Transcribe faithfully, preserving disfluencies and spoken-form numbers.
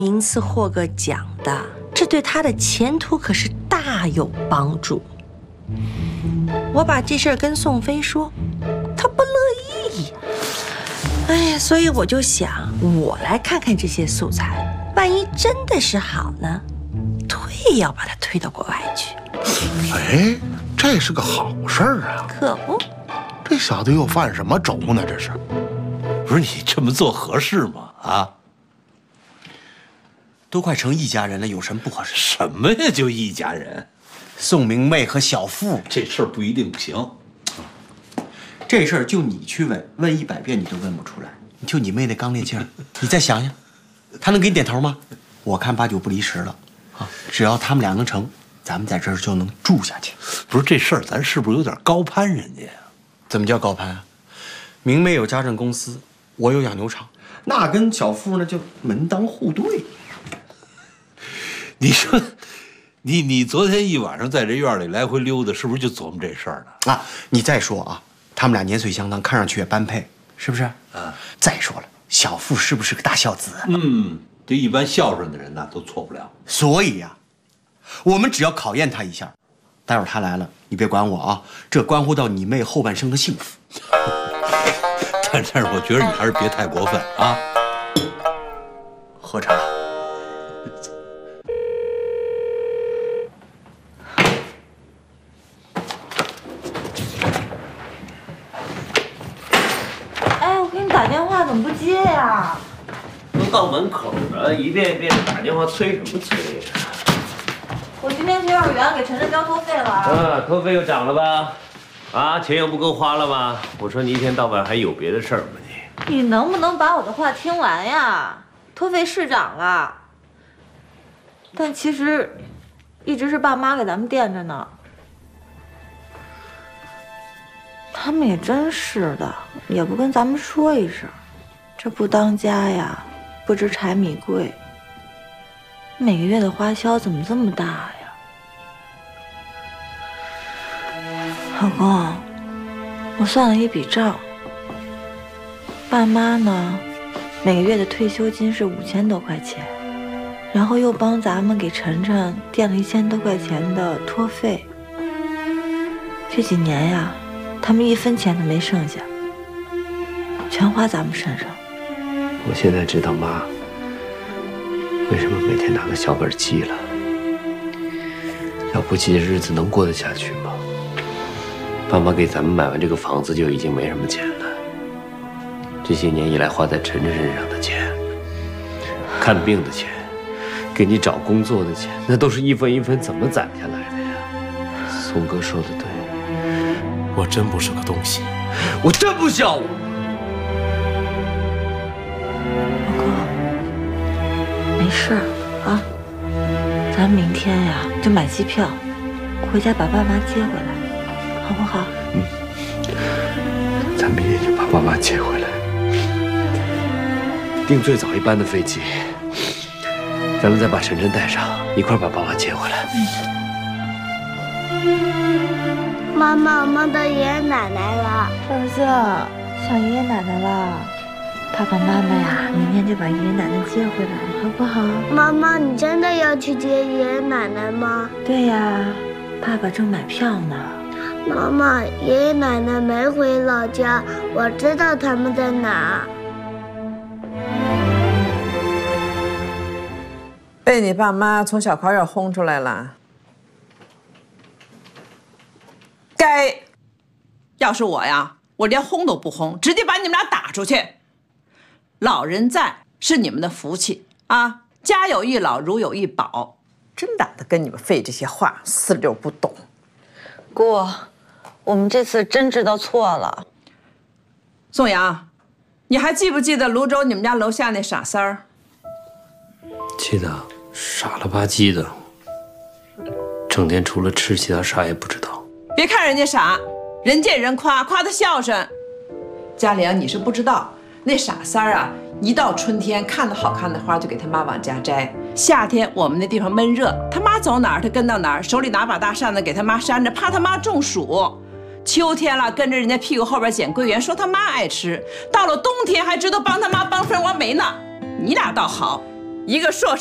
名次获个奖的，这对他的前途可是大有帮助。我把这事儿跟宋飞说，他不乐意呀。哎呀，所以我就想，我来看看这些素材，万一真的是好呢，推也要把他推到国外去。 哎，这是个好事儿啊！ 可不， 这小子又犯什么轴呢？这是？ 不是你这么做合适吗？啊？ 都快成一家人了，有什么不合适？ 什么呀？就一家人？ 宋明媚和小富这事儿不一定不行。 这事儿就你去问，问一百遍你都问不出来。就你妹那刚烈劲儿，你再想想，他能给你点头吗？我看八九不离十了。啊，只要他们俩能成，咱们在这儿就能住下去。 不是这事儿，咱是不是有点高攀人家呀？ 怎么叫高攀啊？明媚有家政公司，我有养牛场，那跟小富那就门当户对。 你说，你你昨天一晚上在这院里来回溜达，是不是就琢磨这事儿呢？ 啊，你再说啊，他们俩年岁相当，看上去也般配，是不是？ 啊， 再说了，小富是不是个大孝子啊？ 嗯，这一般孝顺的人呢都错不了。 所以呀、啊，我们只要考验他一下，待会儿他来了，你别管我啊，这关乎到你妹后半生的幸福。 但但是我觉得你还是别太过分啊。 喝茶。 打电话怎么不接呀？ 都到门口了，一遍一遍的打电话，催什么催呀？ 我今天去幼儿园给晨晨交托费了。 啊，托费又涨了吧？啊，钱又不够花了吗？我说你一天到晚还有别的事儿吗你？ 你能不能把我的话听完呀？托费是涨了，但其实一直是爸妈给咱们垫着呢。他们也真是的，也不跟咱们说一声，这不当家呀，不知柴米贵。每个月的花销怎么这么大呀？老公，我算了一笔账，爸妈呢，每个月的退休金是五千多块钱，然后又帮咱们给晨晨垫了一千多块钱的托费。这几年呀，他们一分钱都没剩下，全花咱们身上。 我现在知道妈为什么每天拿个小本记了。要不记的日子能过得下去吗？爸妈给咱们买完这个房子就已经没什么钱了，这些年以来花在晨晨身上的钱，看病的钱，给你找工作的钱，那都是一分一分怎么攒下来的呀？宋哥说的对。 我真不是个东西， 我真不像我。 老公，没事儿啊，咱明天呀就买机票，回家把爸妈接回来，好不好？ 嗯，咱明天就把爸妈接回来，订最早一班的飞机，咱们再把晨晨带上，一块把爸妈接回来。 嗯。 妈妈，我梦到爷爷奶奶了。 儿子，想爷爷奶奶了。爸爸妈妈呀，明天就把爷爷奶奶接回来，好不好？ 妈妈，你真的要去接爷爷奶奶吗？ 对呀，爸爸正买票呢。 妈妈，爷爷奶奶没回老家，我知道他们在哪。 被你爸妈从小考院轰出来了。该， 要是我呀，我连轰都不轰，直接把你们俩打出去。老人在是你们的福气啊，家有一老，如有一宝。 真懒得跟你们费这些话，四六不懂。 姑，我们这次真知道错了。 宋阳，你还记不记得泸州你们家楼下那傻三儿？ 记得，傻了吧唧的，整天除了吃，其他啥也不知道。 别看人家傻，人见人夸，夸他孝顺。嘉玲，你是不知道，那傻三儿啊，一到春天看到好看的花就给他妈往家摘。夏天我们那地方闷热，他妈走哪儿他跟到哪儿，手里拿把大扇子给他妈扇着，怕他妈中暑。秋天了，跟着人家屁股后边捡桂圆，说他妈爱吃。到了冬天还知道帮他妈帮蜂窝煤呢。你俩倒好， 一个硕士。